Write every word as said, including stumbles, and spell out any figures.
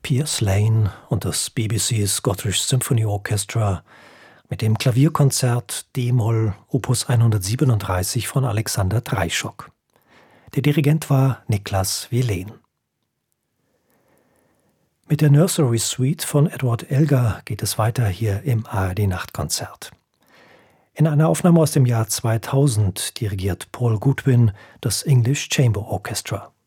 Piers Lane und das B B C Scottish Symphony Orchestra mit dem Klavierkonzert D-Moll Opus hundertsiebenunddreißig von Alexander Dreischock. Der Dirigent war Niklas Welen. Mit der Nursery Suite von Edward Elgar geht es weiter hier im A R D-Nachtkonzert. In einer Aufnahme aus dem Jahr zweitausend dirigiert Paul Goodwin das English Chamber Orchestra.